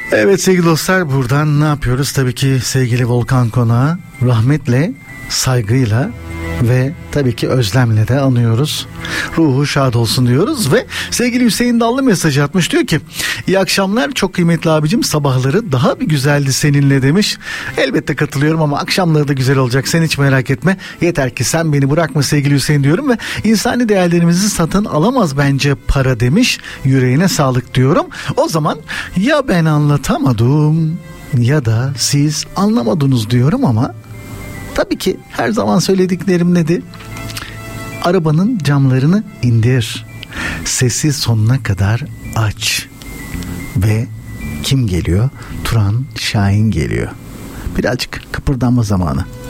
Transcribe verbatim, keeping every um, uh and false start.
Evet sevgili dostlar, buradan ne yapıyoruz? Tabii ki sevgili Volkan Konak'ı rahmetle, saygıyla ve tabii ki özlemle de anıyoruz. Ruhu şad olsun diyoruz ve sevgili Hüseyin Dallı mesaj atmış, diyor ki iyi akşamlar çok kıymetli abicim, sabahları daha bir güzeldi seninle demiş. Elbette katılıyorum ama akşamları da güzel olacak, sen hiç merak etme, yeter ki sen beni bırakma sevgili Hüseyin diyorum ve insani değerlerimizi satın alamaz bence para demiş. Yüreğine sağlık diyorum. O zaman ya ben anlatamadım ya da siz anlamadınız diyorum ama tabii ki her zaman söylediklerim nedir? Arabanın camlarını indir. Sesi sonuna kadar aç. Ve kim geliyor? Turan Şahin geliyor. Birazcık kıpırdanma zamanı.